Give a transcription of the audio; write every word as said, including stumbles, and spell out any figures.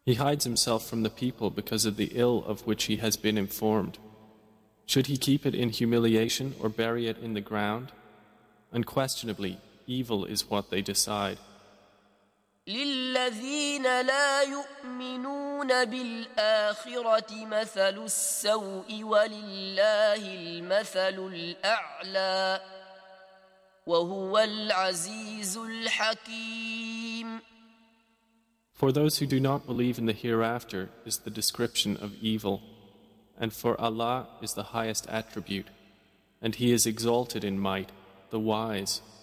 He hides himself from the people because of the ill of which he has been informed. Should he keep it in humiliation or bury it in the ground? Unquestionably, evil is what they decide. للذين لا يؤمنون بالآخرة مثل السوء ولله المثل الأعلى وهو العزيز الحكيم. For those who do not believe in the hereafter is the description of evil, and for Allah is the highest attribute, and He is exalted in might, the wise.